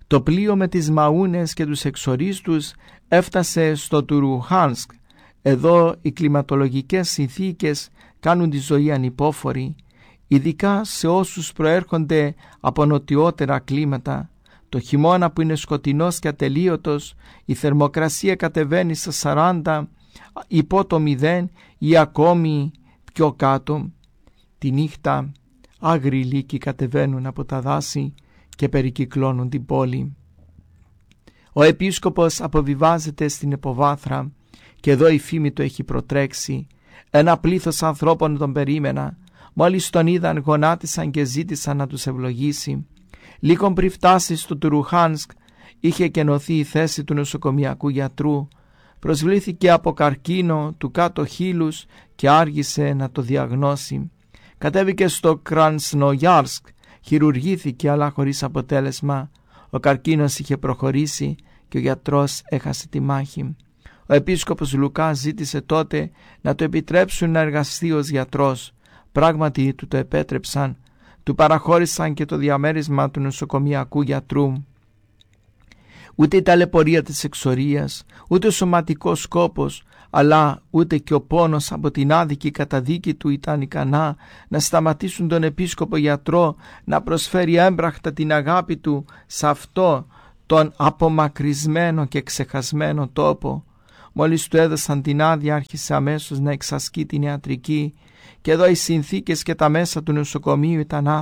Το πλοίο με τις μαούνες και τους εξορίστους έφτασε στο Τουρουχάνσκ. Εδώ οι κλιματολογικές συνθήκες κάνουν τη ζωή ανυπόφορη, ειδικά σε όσους προέρχονται από νοτιότερα κλίματα. Το χειμώνα που είναι σκοτεινός και ατελείωτος, η θερμοκρασία κατεβαίνει στα 40, υπό το 0 ή ακόμη πιο κάτω. Τη νύχτα άγριοι λύκοι κατεβαίνουν από τα δάση και περικυκλώνουν την πόλη. Ο επίσκοπος αποβιβάζεται στην υποβάθρα και εδώ η φήμη του έχει προτρέξει. Ένα πλήθος ανθρώπων τον περίμενα. Μόλις τον είδαν γονάτισαν και ζήτησαν να τους ευλογήσει. Λίγο πριν φτάσει στο Τουρουχάνσκ είχε κενωθεί η θέση του νοσοκομιακού γιατρού. Προσβλήθηκε από καρκίνο του κάτω χείλους και άργησε να το διαγνώσει. Κατέβηκε στο Κρασνογιάρσκ, χειρουργήθηκε αλλά χωρίς αποτέλεσμα. Ο καρκίνος είχε προχωρήσει και ο γιατρός έχασε τη μάχη. Ο επίσκοπος Λουκά ζήτησε τότε να το επιτρέψουν να εργαστεί ως γιατρός. Πράγματι του το επέτρεψαν. Του παραχώρησαν και το διαμέρισμα του νοσοκομιακού γιατρού. Ούτε η ταλαιπωρία της εξορίας, ούτε ο σωματικός κόπος, αλλά ούτε και ο πόνος από την άδικη καταδίκη του ήταν ικανά να σταματήσουν τον επίσκοπο γιατρό να προσφέρει έμπραχτα την αγάπη του σε αυτό τον απομακρυσμένο και ξεχασμένο τόπο. Μόλις του έδωσαν την άδεια άρχισε αμέσως να εξασκεί την ιατρική και εδώ οι συνθήκες και τα μέσα του νοσοκομείου ήταν